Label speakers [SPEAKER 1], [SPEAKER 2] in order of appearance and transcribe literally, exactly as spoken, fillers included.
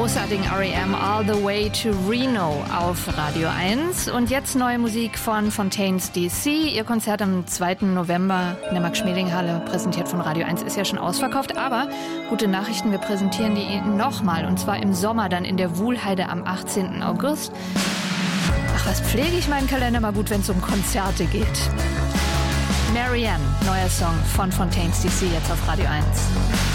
[SPEAKER 1] großartigen R E M All the Way to Reno auf Radio eins. Und jetzt neue Musik von Fontaines D C. Ihr Konzert am zweiten November in der Max-Schmeling-Halle, präsentiert von Radio eins, ist ja schon ausverkauft. Aber gute Nachrichten, wir präsentieren die nochmal. Und zwar im Sommer, dann in der Wuhlheide am achtzehnten August. Ach, was pflege ich meinen Kalender mal gut, wenn es um Konzerte geht. Marianne, neuer Song von Fontaines D C, jetzt auf Radio eins.